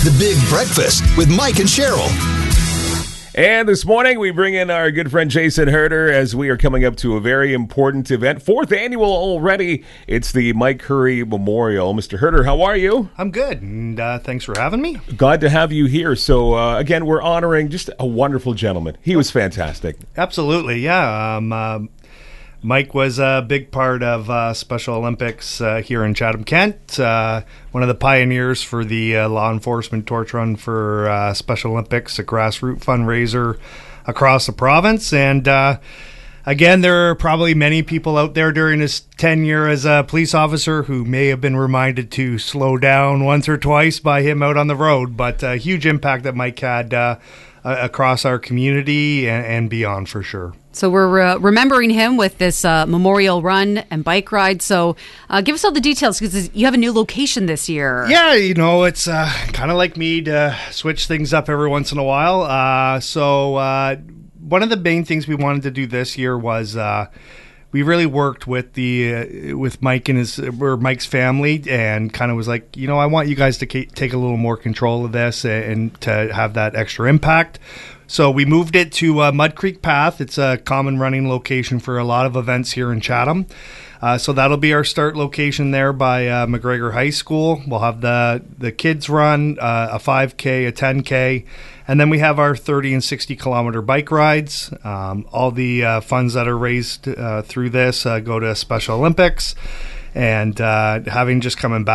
The Big Breakfast with Mike and Cheryl. And this morning, we bring in our good friend Jason Herder as we are coming up to a very important event. 4th annual already. It's the Mike Curry Memorial. Mr. Herder, how are you? I'm good, and thanks for having me. Glad to have you here. So, again, we're honoring just a wonderful gentleman. He was fantastic. Absolutely, yeah. Mike was a big part of Special Olympics here in Chatham-Kent. One of the pioneers for the law enforcement torch run for Special Olympics, a grassroots fundraiser across the province. And again, there are probably many people out there during his tenure as a police officer who may have been reminded to slow down once or twice by him out on the road. But a huge impact that Mike had across our community and beyond, for sure. So we're remembering him with this memorial run and bike ride. So give us all the details, because you have a new location this year. Yeah, it's kind of like me to switch things up every once in a while. So one of the main things we wanted to do this year was we really worked with Mike and Mike's family, and kind of was like, I want you guys to take a little more control of this and to have that extra impact. So we moved it to Mud Creek Path. It's a common running location for a lot of events here in Chatham. So that'll be our start location there by McGregor High School. We'll have the kids run, a 5K, a 10K, and then we have our 30 and 60 kilometer bike rides. All the funds that are raised through this go to Special Olympics. And having just coming back